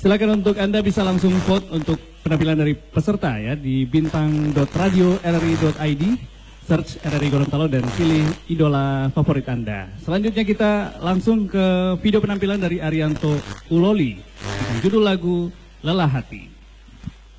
Silakan untuk Anda bisa langsung vote untuk penampilan dari peserta ya di bintang.radio.rri.id, search RRI Gorontalo dan pilih idola favorit Anda. Selanjutnya kita langsung ke video penampilan dari Arianto Uloli dengan judul lagu Lelah Hati.